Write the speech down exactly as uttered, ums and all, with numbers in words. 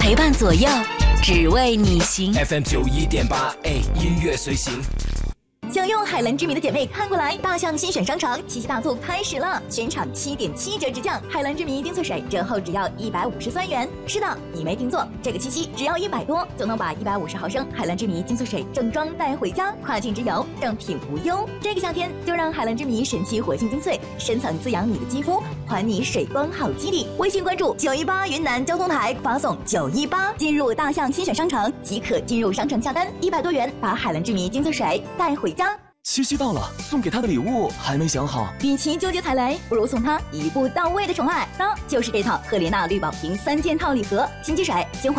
陪伴左右，只为你行。 F M 九一点八，哎，音乐随行。 想用海蓝之谜的姐妹看过来，大象新选商场七夕大促开始了，全场七点七折直降，海蓝之谜丁粹水折后只要一百五十三元。是的，你没听错，这个七夕只要一百多就能把一百五十毫升海蓝之谜丁粹水正装带回家，跨境之游正品无忧。这个夏天就让海蓝之谜神奇活性精粹深层滋养你的肌肤，还你水光好肌理。微信关注九一八云南交通台，发送九一八进入大象新选商城即可进入商城下单，一百多元把海蓝之谜精粹水带回家。 七夕到了，送给他的礼物还没想好。 与其纠结踩雷，不如送他一步到位的宠爱，那就是这套赫莲娜绿宝瓶三件套礼盒：新机水、精华。